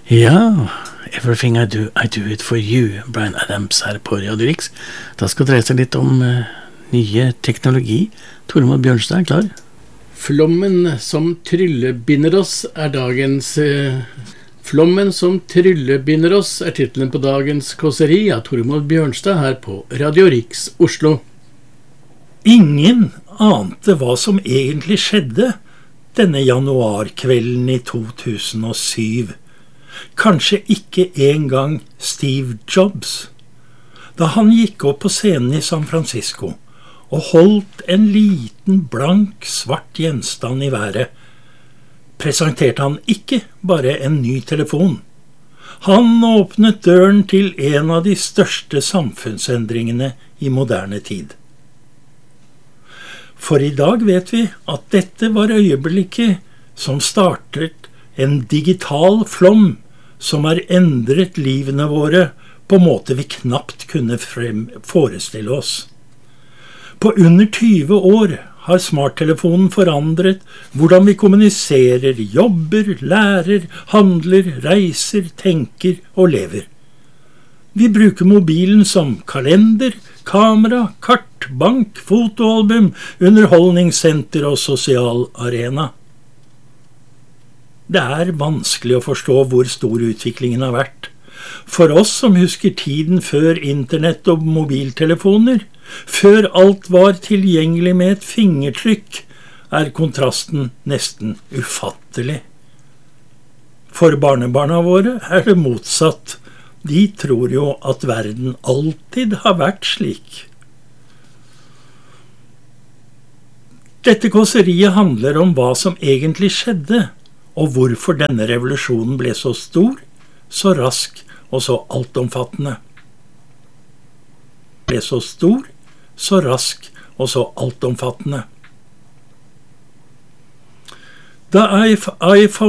Ja, Everything I do it for you, Bryan Adams her på Radio Rix. Da skal det dreie seg litt om nye teknologi. Tormod Bjørnstad er klar. Flommen som tryllebinder oss er dagens Flommen som tryllebinder oss er titelen på dagens kåseri av Tormod Bjørnstad her på Radio Rix Oslo. Ingen ante hva som egentlig skjedde denne januarkvelden i 2007. Kanskje ikke engang Steve Jobs. Da han gikk opp på scenen i San Francisco og holdt en liten, blank, svart gjenstand i været, presenterte han ikke bare en ny telefon. Han åpnet døren til en av de største samfunnsendringene i moderne tid. For i dag vet vi at dette var øyeblikket som startet en digital flom som har endret livene våre på måte vi knapt kunne forestille oss. På under 20 år har smarttelefonen forandret hvordan vi kommuniserer, jobber, lærer, handler, reiser, tenker og lever. Vi bruker mobilen som kalender, kamera, kart, bank, fotoalbum, underholdningssenter og sosial arena. Det er vanskelig å forstå hvor stor utviklingen har vært. For oss som husker tiden før internett og mobiltelefoner, før alt var tilgjengelig med et fingertrykk, er kontrasten nesten ufattelig. For barnebarna våre er det motsatt. De tror jo at verden alltid har vært slik. Dette kåseriet handler om hva som egentlig skjedde, og hvorfor denne revolusjonen ble så stor, så rask og så altomfattende. Ble så stor, så rask og så altomfattende. Da iPhone